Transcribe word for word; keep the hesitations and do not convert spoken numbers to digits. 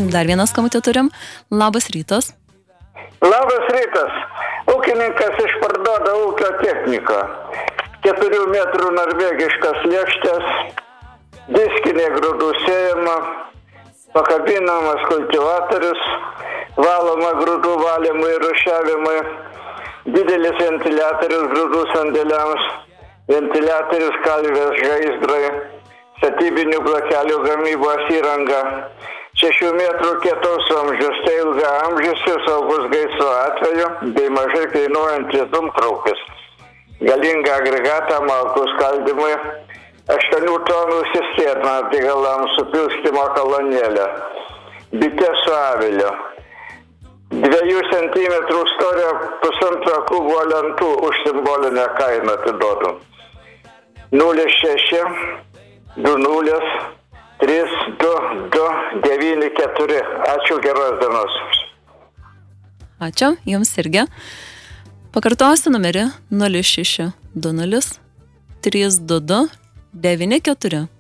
Dar vieną skambutį turim. Labas rytas. Labas rytas. Ūkininkas išparduoda ūkio techniką. Keturių metrų norvegiškas lėkštės, diskinė grūdų sėjama, pakabinamas kultivatorius, valoma grūdų valymui ir rūšiavimui, didelis ventiliatorius grūdų sandėliams, ventiliatorius kalvės žaizdrai, statybinių blokelių gamybos įranga, šešių metrų kietaus vamzdžius, tai ilga amžius ir saugus gaisro atveju, bei mažai kainuojantis dūmtraukis, galingą agregatą malkų skaldymui, aštuonių tonų cisterną degalams supilstymo kolonėlę, bitės su aviliu, dviejų centimetrų storio pusantro kubo lentų už simbolinę kainą atiduodu. nulis šeši du nulis trys du du devyni keturi. Ačiū, geros dienos. Ačiū, jums irgi. Pakartosiu numerį nulis šeši du nulis trys du du devyni keturi.